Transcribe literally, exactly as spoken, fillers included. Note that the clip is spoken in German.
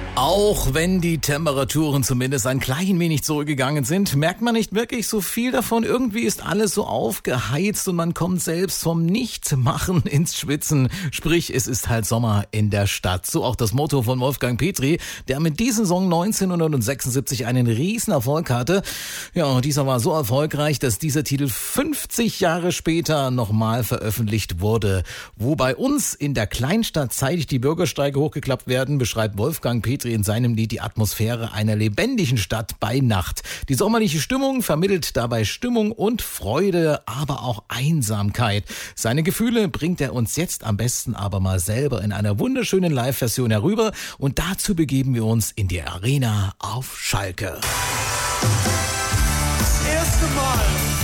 Auch wenn die Temperaturen zumindest ein klein wenig zurückgegangen sind, merkt man nicht wirklich so viel davon. Irgendwie ist alles so aufgeheizt und man kommt selbst vom Nichtmachen ins Schwitzen. Sprich, es ist halt Sommer in der Stadt. So auch das Motto von Wolfgang Petri, der mit diesem Song neunzehnhundertsechsundsiebzig einen riesen Erfolg hatte. Ja, und dieser war so erfolgreich, dass dieser Titel fünfzig Jahre später nochmal veröffentlicht wurde. Wo bei uns in der Kleinstadt zeitig die Bürgersteige hochgeklappt werden, beschreibt Wolfgang Petri in seinem Lied die Atmosphäre einer lebendigen Stadt bei Nacht. Die sommerliche Stimmung vermittelt dabei Stimmung und Freude, aber auch Einsamkeit. Seine Gefühle bringt er uns jetzt am besten aber mal selber in einer wunderschönen Live-Version herüber und dazu begeben wir uns in die Arena auf Schalke. Das erste Mal